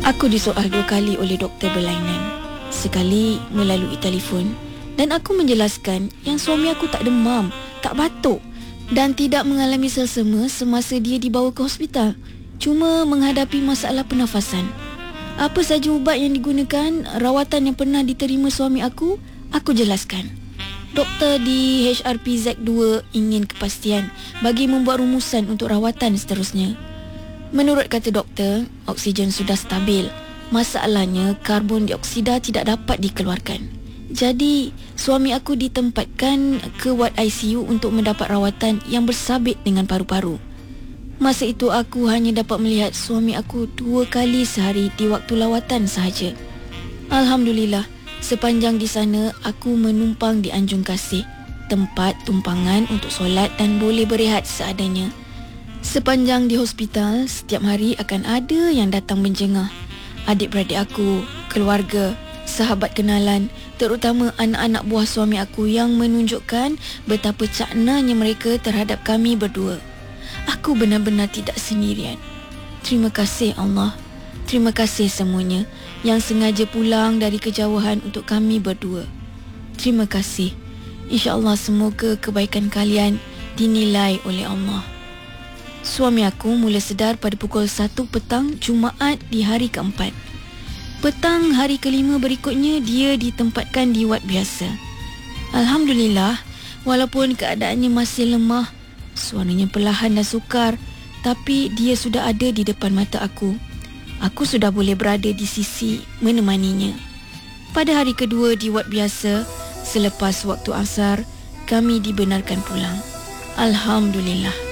Aku disoal 2 kali oleh doktor berlainan. Sekali melalui telefon dan aku menjelaskan yang suami aku tak demam, tak batuk dan tidak mengalami selsema semasa dia dibawa ke hospital. Cuma menghadapi masalah pernafasan. Apa saja ubat yang digunakan, rawatan yang pernah diterima suami aku jelaskan. Doktor di HRPZ2 ingin kepastian bagi membuat rumusan untuk rawatan seterusnya. Menurut kata doktor, oksigen sudah stabil. Masalahnya, karbon dioksida tidak dapat dikeluarkan. Jadi, suami aku ditempatkan ke wad ICU untuk mendapat rawatan yang bersabit dengan paru-paru. Masa itu aku hanya dapat melihat suami aku 2 kali sehari di waktu lawatan sahaja. Alhamdulillah, sepanjang di sana aku menumpang di Anjung Kasih, tempat tumpangan untuk solat dan boleh berehat seadanya. Sepanjang di hospital, setiap hari akan ada yang datang menjengah. Adik-beradik aku, keluarga, sahabat kenalan, terutama anak-anak buah suami aku yang menunjukkan betapa caknanya mereka terhadap kami berdua. Aku benar-benar tidak sendirian. Terima kasih Allah. Terima kasih semuanya yang sengaja pulang dari kejauhan untuk kami berdua. Terima kasih. InsyaAllah semoga kebaikan kalian dinilai oleh Allah. Suami aku mula sedar pada pukul 1 petang Jumaat di hari keempat. Petang hari kelima berikutnya, dia ditempatkan di wad biasa. Alhamdulillah, walaupun keadaannya masih lemah, suaranya perlahan dan sukar, tapi dia sudah ada di depan mata aku. Aku sudah boleh berada di sisi menemaninya. Pada hari kedua di wad biasa, selepas waktu asar, kami dibenarkan pulang. Alhamdulillah.